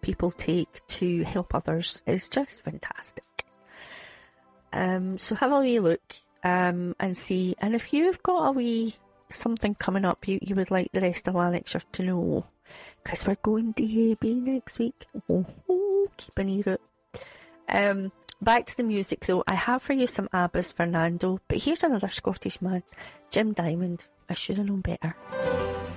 people take to help others is just fantastic. So have a wee look and see, and if you've got a wee something coming up you would like the rest of Lanarkshire to know, because we're going DAB next week. Keep an ear out. Back to the music though. I have for you some ABBA's Fernando, but here's another Scottish man, Jim Diamond. I should have known better.